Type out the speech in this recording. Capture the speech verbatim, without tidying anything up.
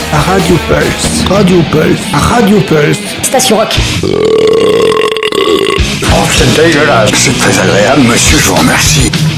Radio Pulse, Radio Pulse, Radio Pulse. Station Rock. Oh, c'est dégueulasse. C'est très agréable, monsieur, je vous remercie.